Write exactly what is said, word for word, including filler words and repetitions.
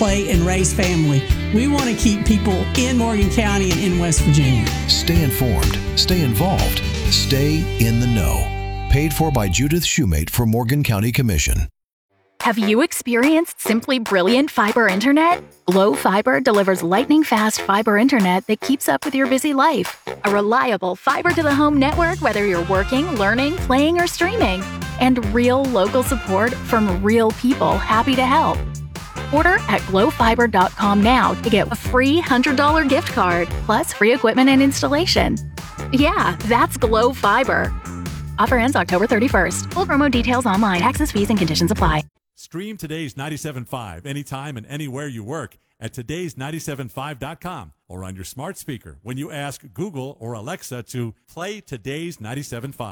play, and raise family. We want to keep people in Morgan County and in West Virginia. Stay informed, stay involved, stay in the know. Paid for by Judith Shoemate for Morgan County Commission. Have you experienced simply brilliant fiber internet? Glow Fiber delivers lightning-fast fiber internet that keeps up with your busy life. A reliable fiber-to-the-home network whether you're working, learning, playing, or streaming. And real local support from real people happy to help. Order at glow fiber dot com now to get a free one hundred dollars gift card, plus free equipment and installation. Yeah, that's Glow Fiber. Offer ends October thirty-first. Full promo details online. Taxes, fees, and conditions apply. Stream today's ninety-seven point five anytime and anywhere you work at todays ninety-seven point five dot com or on your smart speaker when you ask Google or Alexa to play today's ninety-seven point five.